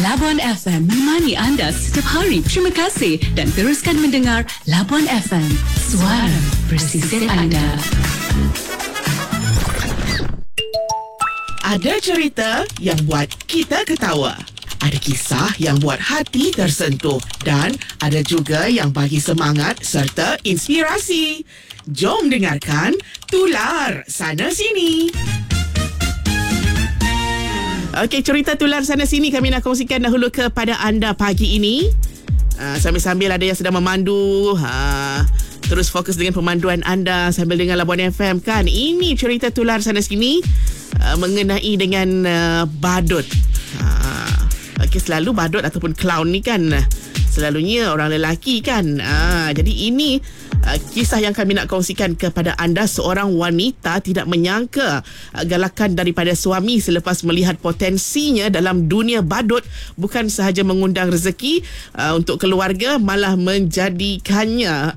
Labuan FM menemani anda setiap hari. Terima kasih dan teruskan mendengar Labuan FM, suara pesisir anda. Ada cerita yang buat kita ketawa. Ada kisah yang buat hati tersentuh. Dan ada juga yang bagi semangat serta inspirasi. Jom dengarkan Tular Sana Sini. Okey, cerita Tular Sana Sini kami nak kongsikan dahulu kepada anda pagi ini. Sambil-sambil ada yang sedang memandu, terus fokus dengan pemanduan anda sambil dengar Labuan FM kan. Ini cerita Tular Sana Sini mengenai dengan badut. Okey, selalu badut ataupun clown ni kan selalunya orang lelaki kan. Jadi ini kisah yang kami nak kongsikan kepada anda. Seorang wanita tidak menyangka galakan daripada suami selepas melihat potensinya dalam dunia badut bukan sahaja mengundang rezeki untuk keluarga, malah menjadikannya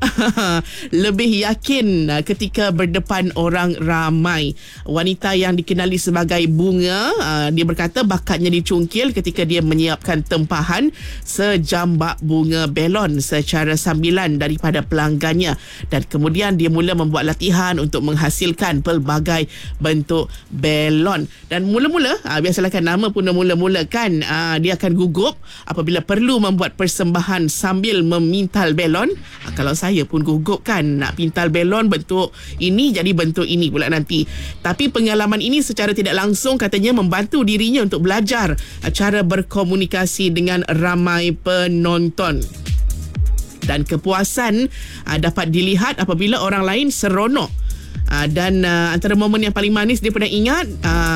lebih yakin ketika berdepan orang ramai. Wanita yang dikenali sebagai Bunga, dia berkata bakatnya dicungkil ketika dia menyiapkan tempahan sejambak bunga belon secara sambilan daripada pelanggannya. Dan kemudian dia mula membuat latihan untuk menghasilkan pelbagai bentuk belon. Dan mula-mula, biasalah kan nama pun mula-mula kan, dia akan gugup apabila perlu membuat persembahan sambil memintal belon. Kalau saya pun gugup kan, nak pintal belon bentuk ini jadi bentuk ini pula nanti. Tapi pengalaman ini secara tidak langsung katanya membantu dirinya untuk belajar cara berkomunikasi dengan ramai penonton. Dan kepuasan dapat dilihat apabila orang lain seronok. Dan antara momen yang paling manis dia pernah ingat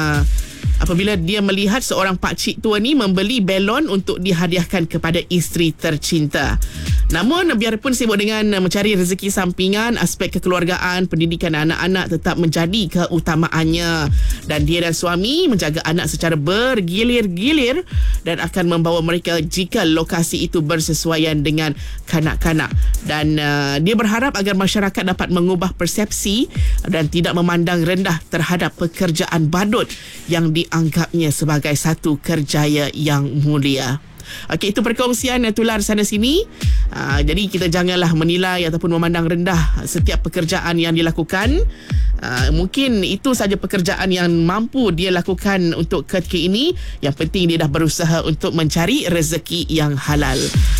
apabila dia melihat seorang pakcik tua ni membeli belon untuk dihadiahkan kepada isteri tercinta. Namun biarpun sibuk dengan mencari rezeki sampingan, aspek kekeluargaan, pendidikan anak-anak tetap menjadi keutamaannya. Dan dia dan suami menjaga anak secara bergilir-gilir dan akan membawa mereka jika lokasi itu bersesuaian dengan kanak-kanak. Dan dia berharap agar masyarakat dapat mengubah persepsi dan tidak memandang rendah terhadap pekerjaan badut yang dianggapnya sebagai satu kerjaya yang mulia. Okey, itu perkongsian Tular Sana Sini. Jadi kita janganlah menilai ataupun memandang rendah setiap pekerjaan yang dilakukan. Mungkin itu saja pekerjaan yang mampu dia lakukan untuk ketika ini. Yang penting dia dah berusaha untuk mencari rezeki yang halal.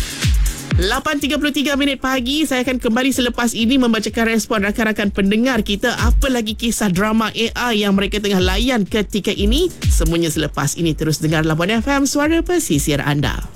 8.33 pagi. Saya akan kembali selepas ini membacakan respon rakan-rakan pendengar kita. Apa lagi kisah drama AI yang mereka tengah layan ketika ini? Semuanya selepas ini. Terus dengar Labuan FM, suara pesisir anda.